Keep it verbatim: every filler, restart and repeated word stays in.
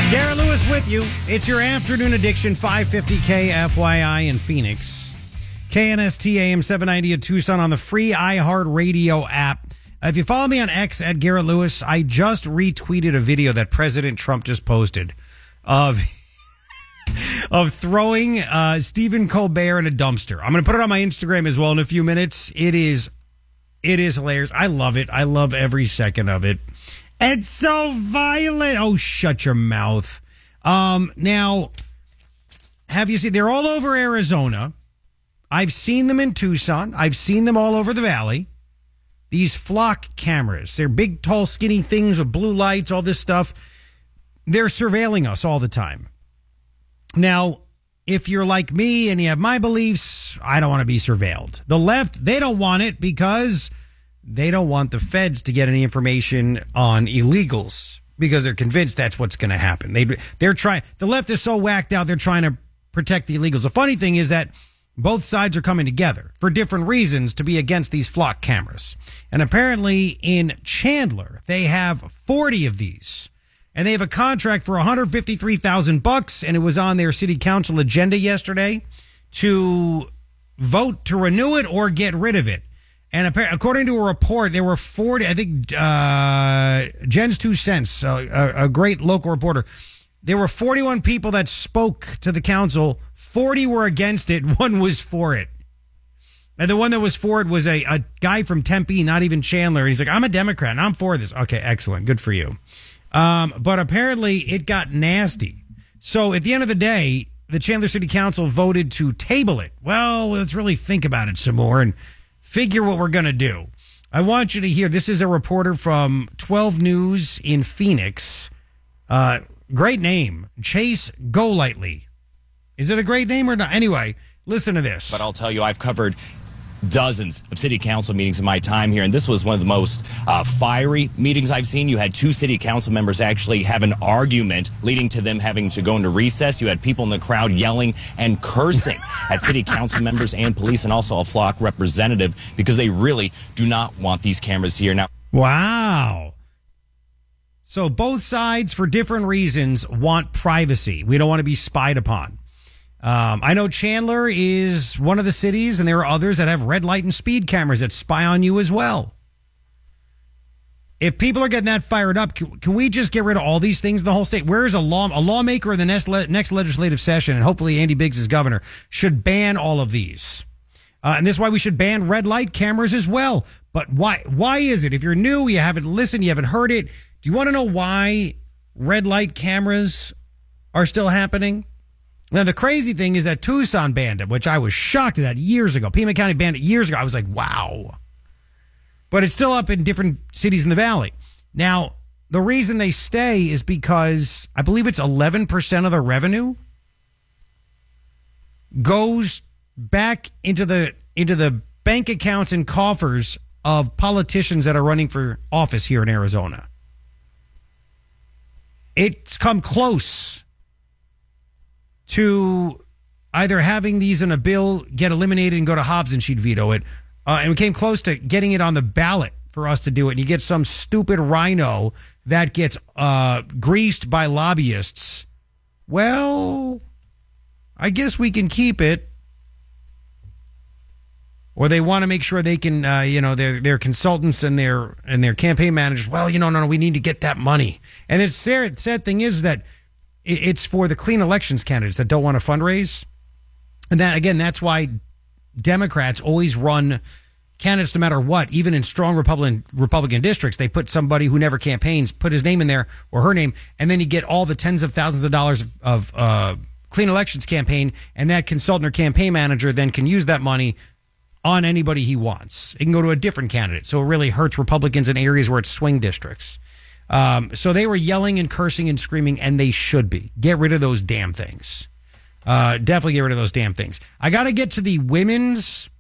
Garrett Lewis with you. It's your afternoon addiction, five fifty K F Y I in Phoenix. K N S T A M seven ninety in Tucson on the free iHeartRadio app. If you follow me on X at Garrett Lewis, I just retweeted a video that President Trump just posted of, of throwing uh, Stephen Colbert in a dumpster. I'm going to put it on my Instagram as well in a few minutes. It is, it is hilarious. I love it. I love every second of it. It's so violent. Oh, shut your mouth. Um, now, have you seen, they're all over Arizona. I've seen them in Tucson. I've seen them all over the valley. These flock cameras. They're big, tall, skinny things with blue lights, all this stuff. They're surveilling us all the time. Now, if you're like me and you have my beliefs, I don't want to be surveilled. The left, they don't want it because they don't want the feds to get any information on illegals because they're convinced that's what's going to happen. They, they're trying, the left is so whacked out, they're trying to protect the illegals. The funny thing is that both sides are coming together for different reasons to be against these flock cameras. And apparently in Chandler, they have forty of these. And they have a contract for one hundred fifty-three thousand bucks, and it was on their city council agenda yesterday to vote to renew it or get rid of it. And according to a report, there were forty, I think, uh, Jen's Two Cents, a, a great local reporter, there were forty-one people that spoke to the council. forty were against it. One was for it. And the one that was for it was a, a guy from Tempe, not even Chandler. He's like, I'm a Democrat and I'm for this. Okay, excellent. Good for you. Um, but apparently it got nasty. So at the end of the day, the Chandler City Council voted to table it. Well, let's really think about it some more and figure what we're going to do. I want you to hear, this is a reporter from twelve News in Phoenix. Uh, great name, Chase Golightly. Is it a great name or not? Anyway, listen to this. But I'll tell you, I've covered dozens of city council meetings in my time here, and this was one of the most uh, fiery meetings I've seen. You had two city council members actually have an argument, leading to them having to go into recess. You had people in the crowd yelling and cursing at city council members and police, and also a flock representative, because they really do not want these cameras here. Now, wow. So both sides, for different reasons, want privacy. We don't want to be spied upon. Um, I know Chandler is one of the cities, and there are others that have red light and speed cameras that spy on you as well. If people are getting that fired up, can, can we just get rid of all these things in the whole state? Where is a law, a lawmaker in the next, le, next legislative session, and hopefully Andy Biggs is governor, should ban all of these? Uh, and this is why we should ban red light cameras as well. But why? Why is it? If you're new, you haven't listened, you haven't heard it, do you want to know why red light cameras are still happening? Now, the crazy thing is that Tucson banned it, which I was shocked at that years ago. Pima County banned it years ago. I was like, wow. But it's still up in different cities in the valley. Now, the reason they stay is because I believe it's eleven percent of the revenue goes back into the into the bank accounts and coffers of politicians that are running for office here in Arizona. It's come close to either having these in a bill get eliminated and go to Hobbs and she'd veto it. Uh, and we came close to getting it on the ballot for us to do it. And you get some stupid rhino that gets uh, greased by lobbyists. Well, I guess we can keep it. Or they want to make sure they can, uh, you know, their their consultants and their and their campaign managers, well, you know, no, no, we need to get that money. And the sad, sad thing is that it's for the clean elections candidates that don't want to fundraise. And that, again, that's why Democrats always run candidates no matter what. Even in strong Republican Republican districts, they put somebody who never campaigns, put his name in there or her name, and then you get all the tens of thousands of dollars of, of uh, clean elections campaign, and that consultant or campaign manager then can use that money on anybody he wants. It can go to a different candidate. So it really hurts Republicans in areas where it's swing districts. Um, so they were yelling and cursing and screaming, and they should be. Get rid of those damn things. Uh, definitely get rid of those damn things. I got to get to the women's